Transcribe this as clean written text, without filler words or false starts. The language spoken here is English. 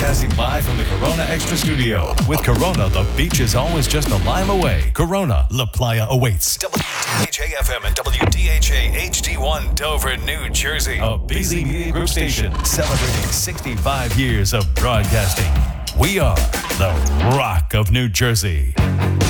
Broadcasting live from the Corona Extra Studio. With Corona, the beach is always just a lime away. Corona, La Playa awaits. WDHA-FM and WDHA-HD1 Dover, New Jersey. A BZ Media Group station celebrating 65 years of broadcasting. We are the Rock of New Jersey.